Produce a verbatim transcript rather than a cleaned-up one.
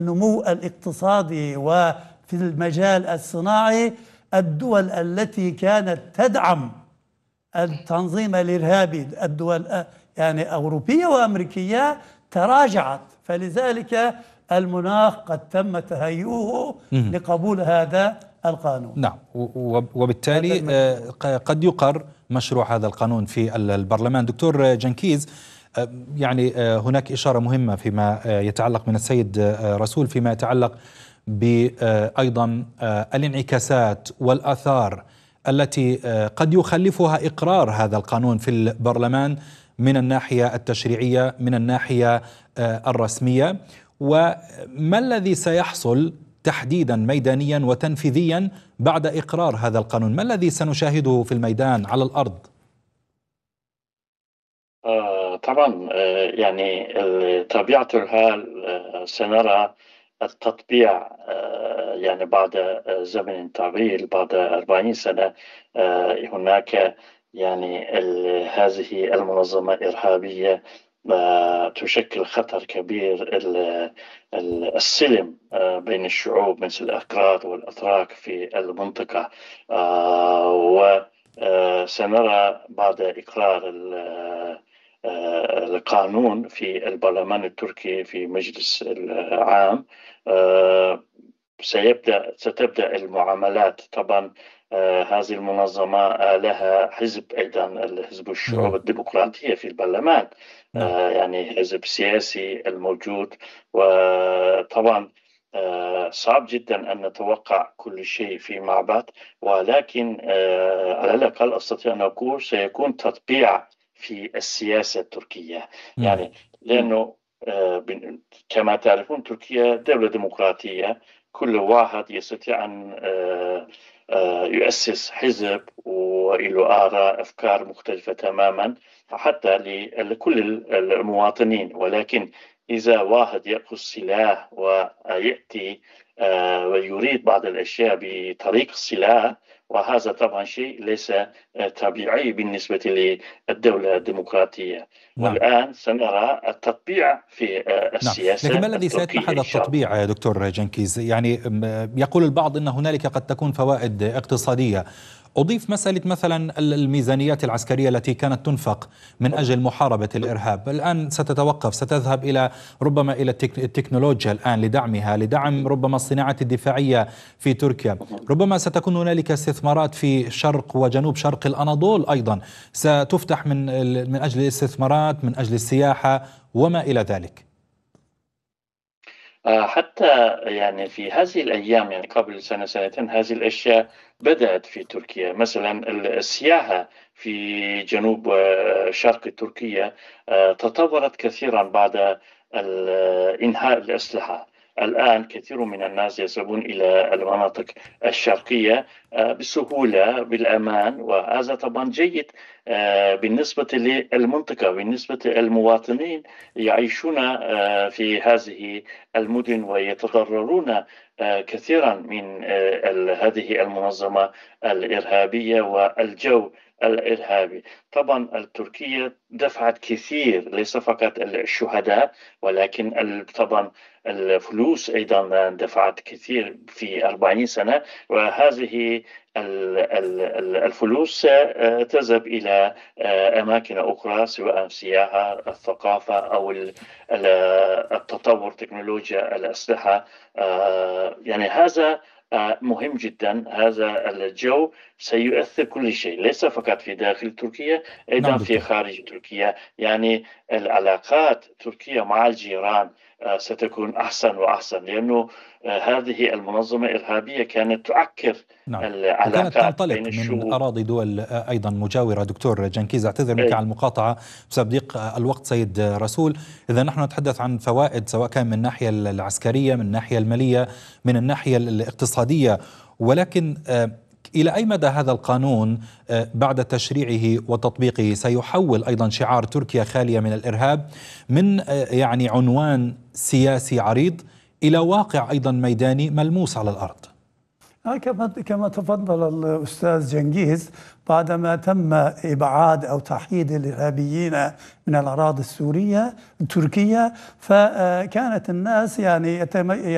النمو الاقتصادي وفي المجال الصناعي، الدول التي كانت تدعم التنظيم الإرهابي، الدول يعني أوروبية وأمريكية، تراجعت. فلذلك المناخ قد تم تهيئه لقبول هذا القانون. نعم، وبالتالي قد يقر مشروع هذا القانون في البرلمان. دكتور جنكيز، يعني هناك إشارة مهمة فيما يتعلق من السيد رسول فيما يتعلق بأيضا الانعكاسات والآثار التي قد يخلفها إقرار هذا القانون في البرلمان من الناحية التشريعية، من الناحية الرسمية، وما الذي سيحصل تحديدا ميدانيا وتنفيذيا بعد إقرار هذا القانون؟ ما الذي سنشاهده في الميدان على الأرض؟ آه طبعا آه يعني طبيعة الحال آه سنرى التطبيع آه يعني بعد زمن طويل، بعد أربعين سنة آه هناك يعني هذه المنظمة الإرهابية آه تشكل خطر كبير السلم آه بين الشعوب مثل الأكراد والأتراك في المنطقة. آه وسنرى بعد إقرار القانون في البرلمان التركي في مجلس العام سيبدأ ستبدأ المعاملات. طبعا هذه المنظمة لها حزب أيضا، حزب الشعوب الديمقراطية في البرلمان، يعني حزب سياسي الموجود. وطبعا صعب جدا أن نتوقع كل شيء في معبد، ولكن على الأقل أستطيع أن أقول سيكون تطبيع في السياسة التركية. م. يعني لأنه كما تعرفون تركيا دولة ديمقراطية، كل واحد يستطيع أن يؤسس حزب وله آراء أفكار مختلفة تماما حتى لكل المواطنين. ولكن إذا واحد يأخذ سلاح ويأتي ويريد بعض الأشياء بطريق السلاح، وهذا طبعا شيء ليس طبيعي بالنسبة للدولة الديمقراطية. نعم. والآن سنرى التطبيع في السياسة. نعم. لكن ما الذي سيتمح هذا التطبيع يا دكتور جنكيز؟ يعني يقول البعض أن هنالك قد تكون فوائد اقتصادية. أضيف مسألة مثلا الميزانيات العسكرية التي كانت تنفق من أجل محاربة الإرهاب، الآن ستتوقف، ستذهب إلى ربما إلى التكنولوجيا الآن لدعمها، لدعم ربما الصناعات الدفاعية في تركيا. ربما ستكون هنالك استثمارات في شرق وجنوب شرق الأناضول أيضا ستفتح من من أجل الاستثمارات، من أجل السياحة وما إلى ذلك. حتى يعني في هذه الأيام، يعني قبل سنة سنتين، هذه الأشياء بدأت في تركيا. مثلا السياحة في جنوب شرق تركيا تطورت كثيرا بعد إنهاء الأسلحة. الآن كثير من الناس يذهبون إلى المناطق الشرقية بسهولة بالأمان، وهذا طبعا جيد بالنسبة للمنطقة، بالنسبة للمواطنين يعيشون في هذه المدن ويتضررون كثيرا من هذه المنظمة الإرهابية والجو الإرهابي. طبعا التركية دفعت كثير، ليس فقط الشهداء ولكن طبعا الفلوس أيضا دفعت كثير في أربعين سنة، وهذه الفلوس تذهب إلى أماكن أخرى سواء السياحة، الثقافة أو التطور، تكنولوجيا الأسلحة. يعني هذا مهم جدا. هذا الجو سيؤثر كل شيء، ليس فقط في داخل تركيا، أيضا نعم في خارج تركيا. يعني العلاقات تركيا مع الجيران ستكون أحسن وأحسن، لأنه هذه المنظمة الإرهابية كانت تعكر نعم. العلاقات وكانت تنطلق بين الشعوب من أراضي دول أيضا مجاورة. دكتور جنكيز، أعتذر منك عن المقاطعة بسبب ضيق الوقت سيد رسول. إذا نحن نتحدث عن فوائد سواء كان من الناحية العسكرية، من الناحية المالية، من الناحية الاقتصادية، ولكن إلى أي مدى هذا القانون بعد تشريعه وتطبيقه سيحول أيضا شعار تركيا خالية من الإرهاب من يعني عنوان سياسي عريض إلى واقع أيضا ميداني ملموس على الأرض؟ كما كما تفضل الأستاذ جنكيز، بعدما تم إبعاد أو تحييد الإرهابيين من الأراضي السورية التركية، فكانت الناس يعني